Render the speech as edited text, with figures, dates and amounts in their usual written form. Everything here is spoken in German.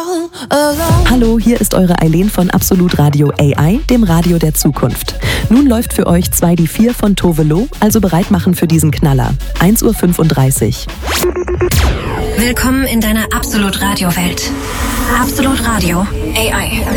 Hallo, hier ist eure Eileen von Absolut Radio AI, dem Radio der Zukunft. Nun läuft für euch 2 die 4 von Tove Lo, also bereit machen für diesen Knaller. 1:35 Uhr. Willkommen in deiner Absolut Radio Welt. Absolut Radio AI.